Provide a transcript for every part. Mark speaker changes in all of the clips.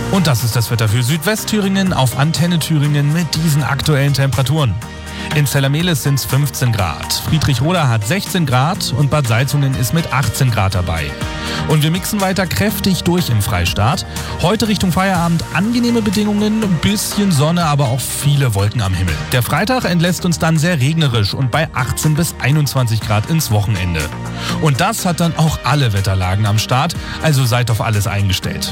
Speaker 1: Und das ist das Wetter für Südwestthüringen auf Antenne Thüringen mit diesen aktuellen Temperaturen. In Zellermelis sind es 15 Grad, Friedrichroda hat 16 Grad und Bad Salzungen ist mit 18 Grad dabei. Und wir mixen weiter kräftig durch im Freistaat. Heute Richtung Feierabend angenehme Bedingungen, ein bisschen Sonne, aber auch viele Wolken am Himmel. Der Freitag entlässt uns dann sehr regnerisch und bei 18 bis 21 Grad ins Wochenende. Und das hat dann auch alle Wetterlagen am Start, also seid auf alles eingestellt.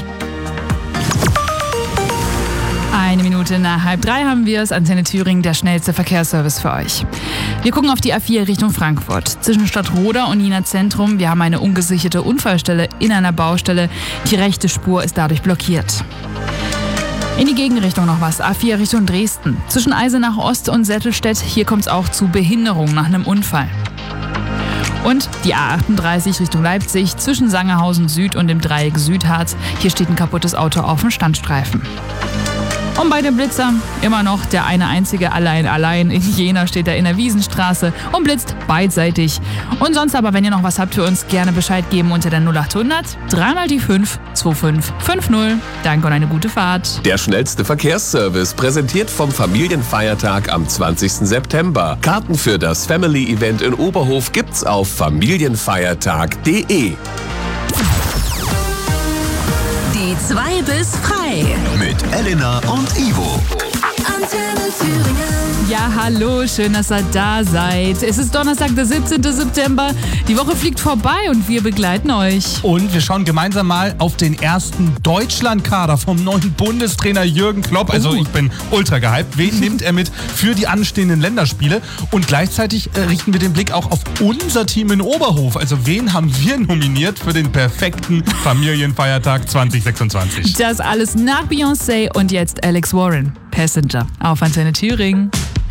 Speaker 2: 1 nach 2:30 haben wir es. Antenne Thüringen, der schnellste Verkehrsservice für euch. Wir gucken auf die A4 Richtung Frankfurt. Zwischen Stadtroda und Jena Zentrum. Wir haben eine ungesicherte Unfallstelle in einer Baustelle. Die rechte Spur ist dadurch blockiert. In die Gegenrichtung noch was. A4 Richtung Dresden. Zwischen Eisenach Ost und Settelstedt. Hier kommt es auch zu Behinderungen nach einem Unfall. Und die A38 Richtung Leipzig zwischen Sangerhausen Süd und dem Dreieck Südharz. Hier steht ein kaputtes Auto auf dem Standstreifen. Und bei dem Blitzer immer noch der eine einzige allein. In Jena steht er in der Wiesenstraße und blitzt beidseitig. Und sonst aber, wenn ihr noch was habt für uns, gerne Bescheid geben unter der 0800 3 die 5 2550. Danke und eine gute Fahrt.
Speaker 3: Der schnellste Verkehrsservice, präsentiert vom Familienfeiertag am 20. September. Karten für das Family-Event in Oberhof gibt's auf familienfeiertag.de.
Speaker 4: Die 2 bis frei.
Speaker 5: Mit Elena und Ivo.
Speaker 4: Antenne Thüringen.
Speaker 2: Ja, hallo, schön, dass ihr da seid. Es ist Donnerstag, der 17. September. Die Woche fliegt vorbei und wir begleiten euch.
Speaker 1: Und wir schauen gemeinsam mal auf den ersten Deutschlandkader vom neuen Bundestrainer Jürgen Klopp. Also ich bin ultra gehypt. Wen nimmt er mit für die anstehenden Länderspiele? Und gleichzeitig richten wir den Blick auch auf unser Team in Oberhof. Also wen haben wir nominiert für den perfekten Familienfeiertag 2026?
Speaker 2: Das alles nach Beyoncé und jetzt Alex Warren. Passenger auf Antenne Thüringen.